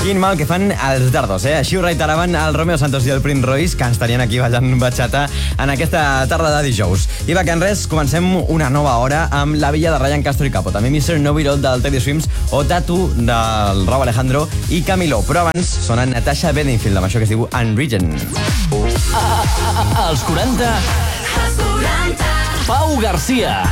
Quin mal que fan els dardos, eh? Així ho reiteraven el Romeo Santos i el Prince Royce, que ens tenien aquí ballant bachata en aquesta tarda de dijous. I va que en res, comencem una nova hora amb La Villa de Ryan Castro i Capo, també Mr. No It All del Teddy Swims o Tattoo del Rauw Alejandro i Camilo. Però abans sona Natasha Bedingfield amb això que es diu Unregent. Als 40... Pau Garcia.